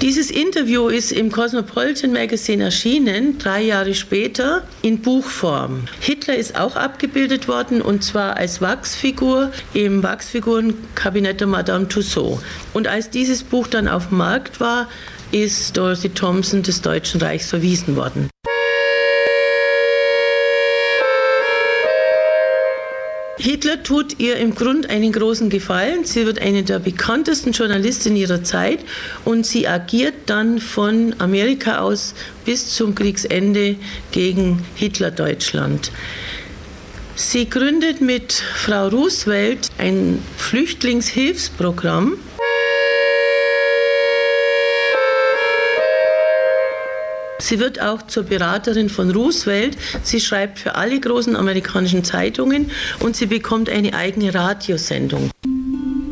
Dieses Interview ist im Cosmopolitan Magazine erschienen, 3 Jahre später, in Buchform. Hitler ist auch abgebildet worden, und zwar als Wachsfigur im Wachsfigurenkabinett der Madame Tussauds. Und als dieses Buch dann auf dem Markt war, ist Dorothy Thompson des Deutschen Reichs verwiesen worden. Hitler tut ihr im Grunde einen großen Gefallen. Sie wird eine der bekanntesten Journalistinnen ihrer Zeit und sie agiert dann von Amerika aus bis zum Kriegsende gegen Hitler-Deutschland. Sie gründet mit Frau Roosevelt ein Flüchtlingshilfsprogramm. Sie wird auch zur Beraterin von Roosevelt. Sie schreibt für alle großen amerikanischen Zeitungen und sie bekommt eine eigene Radiosendung.